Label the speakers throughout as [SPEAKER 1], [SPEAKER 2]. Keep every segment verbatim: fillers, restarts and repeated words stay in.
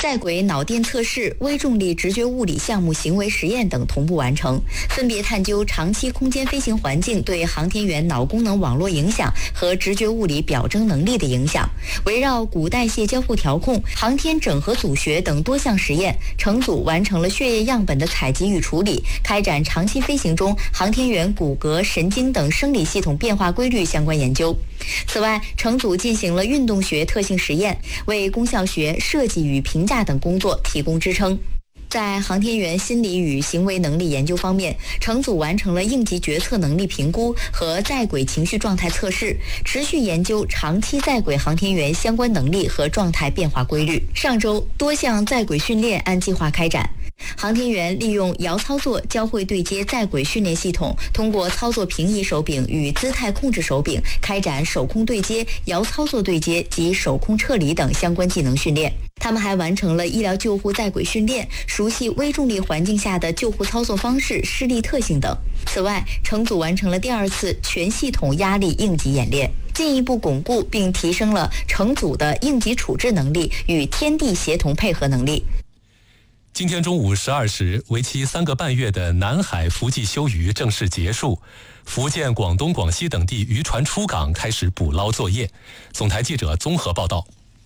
[SPEAKER 1] 在轨脑电测试、微重力直觉物理项目行为实验等同步完成，分别探究长期空间飞行环境对航天员脑功能网络影响和直觉物理表征能力的影响。围绕骨代谢交互调控、航天整合组学等多项实验，成组完成了血液样本的采集与处理，开展长期飞行中航天员骨骼、神经等生理系统变化规律相关研究。此外，成组进行了运动学特性实验，为功效学、设计与评价等工作提供支撑。在航天员心理与行为能力研究方面，成组完成了应急决策能力评估和在轨情绪状态测试，持续研究长期在轨航天员相关能力和状态变化规律。上周，多项在轨训练按计划开展。航天员利用遥操作交会对接在轨训练系统，通过操作平移手柄与姿态控制手柄，开展手控对接、遥操作对接及手控撤离等相关技能训练。他们还完成了医疗救护在轨训练，熟悉微重力环境下的救护操作方式、施力特性等。此外，成组完成了第二次全系统压力应急演练，进一步巩固并提升了成组的应急处置能力与天地协同配合能力。
[SPEAKER 2] 今天中午十二时，为期三个半月的南海伏季休渔正式结束，福建、广东、广西等地渔船出港开始捕捞作业。总台记者综合报道。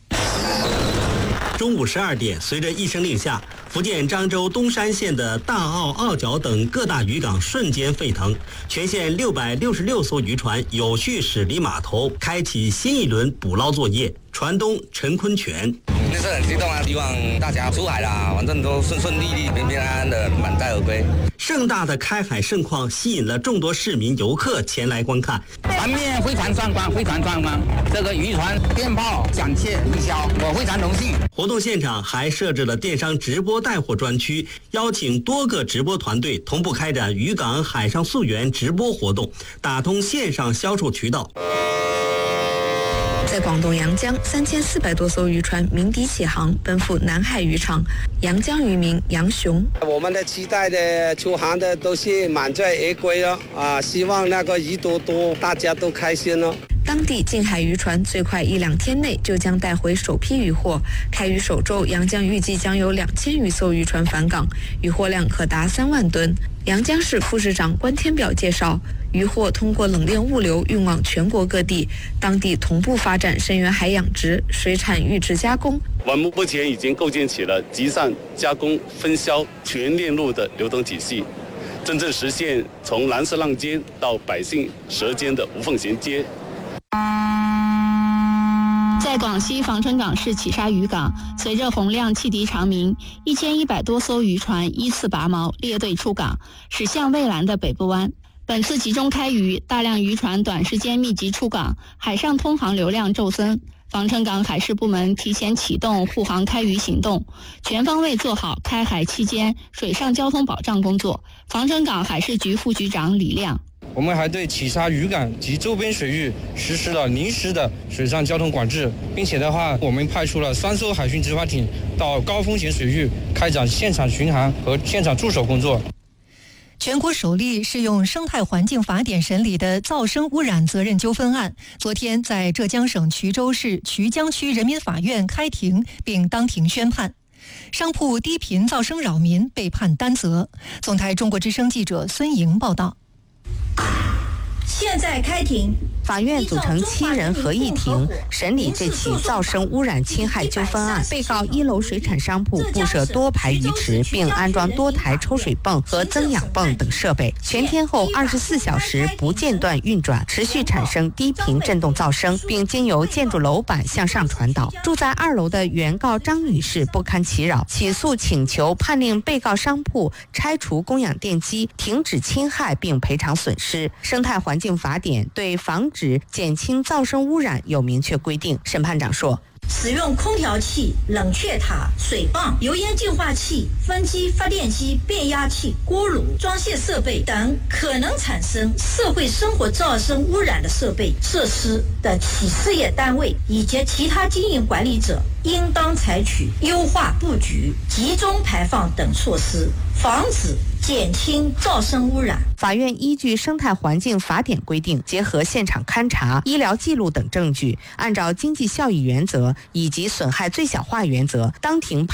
[SPEAKER 3] 中午十二点，随着一声令下，福建漳州东山县的大澳、澳角等各大渔港瞬间沸腾，全县六百六十六艘渔船有序驶离码头，开启新一轮捕捞作业。船东陈坤全。
[SPEAKER 4] 那是很激动啊，希望大家出海啦，反正都顺顺利利、平平安安的满载而归。
[SPEAKER 3] 盛大的开海盛况吸引了众多市民游客前来观看。
[SPEAKER 5] 场面非常壮观，非常壮观。这个渔船鞭炮响彻云霄，我非常荣幸。
[SPEAKER 3] 活动现场还设置了电商直播带货专区，邀请多个直播团队同步开展渔港海上溯源直播活动，打通线上销售渠道。
[SPEAKER 6] 在广东阳江，三千四百多艘渔船鸣笛起航，奔赴南海渔场。阳江渔民杨雄，
[SPEAKER 7] 我们的期待的出航的都是满载而归了啊！希望那个鱼多多，大家都开心了。
[SPEAKER 6] 当地近海渔船最快一两天内就将带回首批渔获。开渔首周，阳江预计将有两千余艘渔船返港，渔获量可达三万吨。阳江市副市长关天表介绍，渔获通过冷链物流运往全国各地，当地同步发展深远海养殖、水产预制加工。
[SPEAKER 8] 我们目前已经构建起了集散、加工、分销全链路的流通体系，真正实现从蓝色浪尖到百姓舌尖的无缝衔接。
[SPEAKER 9] 在广西防城港市企沙渔港，随着洪亮汽笛长鸣，一千一百多艘渔船依次拔锚列队出港，驶向蔚蓝的北部湾。本次集中开渔，大量渔船短时间密集出港，海上通航流量骤增。防城港海事部门提前启动护航开渔行动，全方位做好开海期间水上交通保障工作。防城港海事局副局长李亮。
[SPEAKER 10] 我们还对企沙渔港及周边水域实施了临时的水上交通管制，并且的话，我们派出了三艘海巡执法艇到高风险水域开展现场巡航和现场驻守工作。
[SPEAKER 11] 全国首例适用生态环境法典审理的噪声污染责任纠纷案，昨天在浙江省衢州市衢江区人民法院开庭并当庭宣判，商铺低频噪声扰民被判担责。总台中国之声记者孙莹报道。
[SPEAKER 12] 现在开庭。
[SPEAKER 13] 法院组成七人合议庭审理这起噪声污染侵害纠纷案。被告一楼水产商铺布设多排鱼池，并安装多台抽水泵和增氧泵等设备，全天候二十四小时不间断运转，持续产生低频振动噪声，并经由建筑楼板向上传导。住在二楼的原告张女士不堪其扰，起诉请求判令被告商铺拆除供氧电机，停止侵害并赔偿损失。生态环境法典对防止减轻噪声污染有明确规定。审判长说，
[SPEAKER 12] 使用空调器、冷却塔、水泵、油烟净化器、分机、发电机、变压器、锅炉、装卸设备等可能产生社会生活噪声污染的设备设施的企事业单位以及其他经营管理者，应当采取优化布局、集中排放等措施，防止减轻噪声污染。
[SPEAKER 13] 法院依据生态环境法典规定，结合现场勘查、医疗记录等证据，按照经济效益原则以及损害最小化原则，当庭